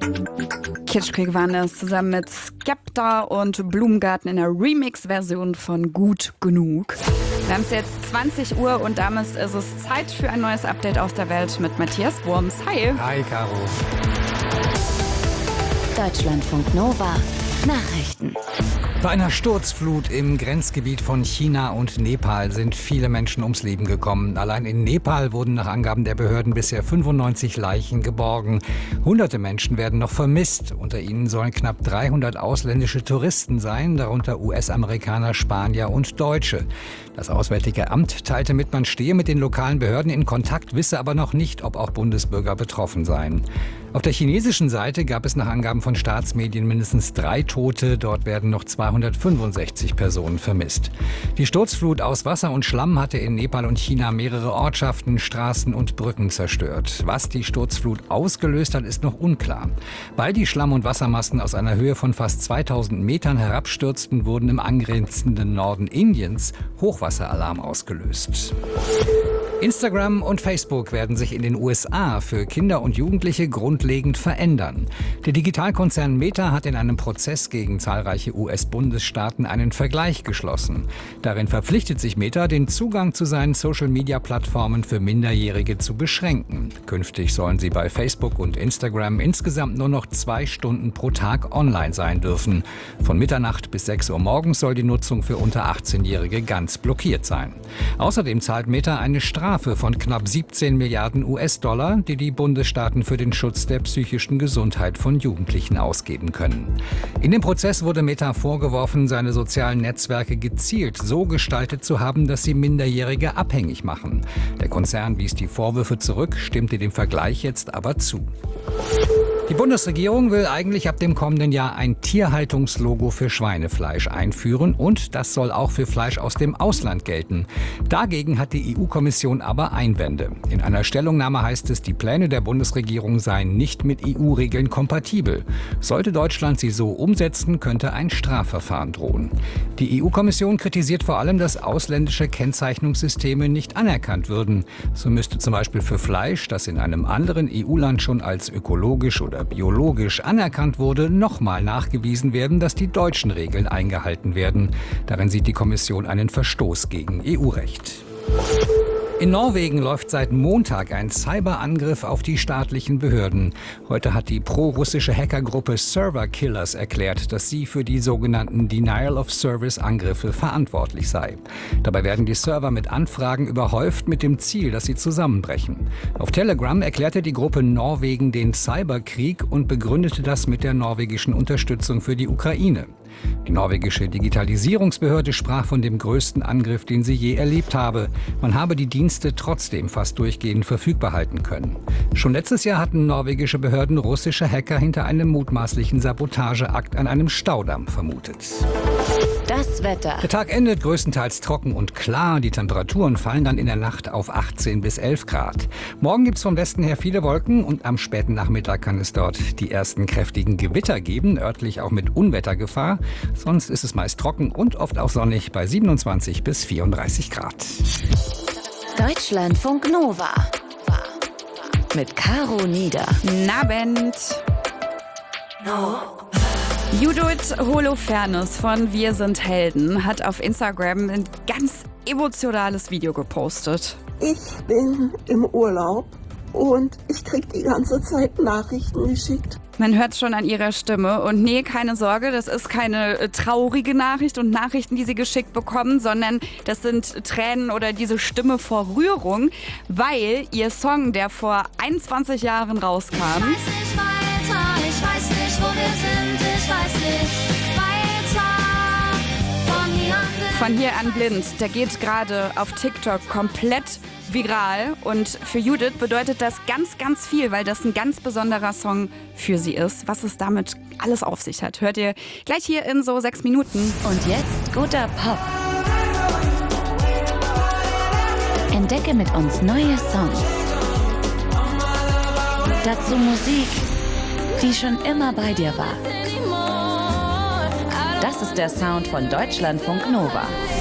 Kitschkrieg waren es zusammen mit Skepta und Blumengarten in der Remix-Version von Gut genug. Wir haben es jetzt 20 Uhr und damit ist es Zeit für ein neues Update aus der Welt mit Matthias Wurms. Hi. Hi, Caro. Deutschlandfunk Nova Nachrichten. Bei einer Sturzflut im Grenzgebiet von China und Nepal sind viele Menschen ums Leben gekommen. Allein in Nepal wurden nach Angaben der Behörden bisher 95 Leichen geborgen. Hunderte Menschen werden noch vermisst. Unter ihnen sollen knapp 300 ausländische Touristen sein, darunter US-Amerikaner, Spanier und Deutsche. Das Auswärtige Amt teilte mit, man stehe mit den lokalen Behörden in Kontakt, wisse aber noch nicht, ob auch Bundesbürger betroffen seien. Auf der chinesischen Seite gab es nach Angaben von Staatsmedien mindestens 3 Tote. Dort werden noch 265 Personen vermisst. Die Sturzflut aus Wasser und Schlamm hatte in Nepal und China mehrere Ortschaften, Straßen und Brücken zerstört. Was die Sturzflut ausgelöst hat, ist noch unklar. Weil die Schlamm- und Wassermassen aus einer Höhe von fast 2000 Metern herabstürzten, wurden im angrenzenden Norden Indiens Hochwasseralarm ausgelöst. Instagram und Facebook werden sich in den USA für Kinder und Jugendliche grundlegend verändern. Der Digitalkonzern Meta hat in einem Prozess gegen zahlreiche US-Bundesstaaten einen Vergleich geschlossen. Darin verpflichtet sich Meta, den Zugang zu seinen Social-Media-Plattformen für Minderjährige zu beschränken. Künftig sollen sie bei Facebook und Instagram insgesamt nur noch 2 Stunden pro Tag online sein dürfen. Von Mitternacht bis 6 Uhr morgens soll die Nutzung für unter 18-Jährige ganz blockiert sein. Außerdem zahlt Meta eine Strafe von knapp 17 Milliarden US-Dollar, die die Bundesstaaten für den Schutz der psychischen Gesundheit von Jugendlichen ausgeben können. In dem Prozess wurde Meta vorgeworfen, seine sozialen Netzwerke gezielt so gestaltet zu haben, dass sie Minderjährige abhängig machen. Der Konzern wies die Vorwürfe zurück, stimmte dem Vergleich jetzt aber zu. Die Bundesregierung will eigentlich ab dem kommenden Jahr ein Tierhaltungslogo für Schweinefleisch einführen und das soll auch für Fleisch aus dem Ausland gelten. Dagegen hat die EU-Kommission aber Einwände. In einer Stellungnahme heißt es, die Pläne der Bundesregierung seien nicht mit EU-Regeln kompatibel. Sollte Deutschland sie so umsetzen, könnte ein Strafverfahren drohen. Die EU-Kommission kritisiert vor allem, dass ausländische Kennzeichnungssysteme nicht anerkannt würden. So müsste zum Beispiel für Fleisch, das in einem anderen EU-Land schon als ökologisch oder biologisch anerkannt wurde, nochmal nachgewiesen werden, dass die deutschen Regeln eingehalten werden. Darin sieht die Kommission einen Verstoß gegen EU-Recht. In Norwegen läuft seit Montag ein Cyberangriff auf die staatlichen Behörden. Heute hat die pro-russische Hackergruppe Server Killers erklärt, dass sie für die sogenannten Denial-of-Service-Angriffe verantwortlich sei. Dabei werden die Server mit Anfragen überhäuft mit dem Ziel, dass sie zusammenbrechen. Auf Telegram erklärte die Gruppe Norwegen den Cyberkrieg und begründete das mit der norwegischen Unterstützung für die Ukraine. Die norwegische Digitalisierungsbehörde sprach von dem größten Angriff, den sie je erlebt habe. Man habe die Dienste trotzdem fast durchgehend verfügbar halten können. Schon letztes Jahr hatten norwegische Behörden russische Hacker hinter einem mutmaßlichen Sabotageakt an einem Staudamm vermutet. Das Wetter. Der Tag endet größtenteils trocken und klar. Die Temperaturen fallen dann in der Nacht auf 18 bis 11 Grad. Morgen gibt es vom Westen her viele Wolken und am späten Nachmittag kann es dort die ersten kräftigen Gewitter geben, örtlich auch mit Unwettergefahr. Sonst ist es meist trocken und oft auch sonnig bei 27 bis 34 Grad. Deutschlandfunk Nova mit Caro Nieder. Nabend. Judith Holofernes von Wir sind Helden hat auf Instagram ein ganz emotionales Video gepostet. Ich bin im Urlaub und ich krieg die ganze Zeit Nachrichten geschickt. Man hört es schon an ihrer Stimme. Und nee, keine Sorge, das ist keine traurige Nachricht und Nachrichten, die sie geschickt bekommen, sondern das sind Tränen oder diese Stimme vor Rührung, weil ihr Song, der vor 21 Jahren rauskam, Ich weiß nicht weiter, ich weiß nicht, wo wir sind, ich weiß nicht weiter, von hier an blind, der geht gerade auf TikTok komplett viral und für Judith bedeutet das ganz, ganz viel, weil das ein ganz besonderer Song für sie ist. Was es damit alles auf sich hat, hört ihr gleich hier in so 6 Minuten. Und jetzt guter Pop. Entdecke mit uns neue Songs. Dazu Musik, die schon immer bei dir war. Das ist der Sound von Deutschlandfunk Nova.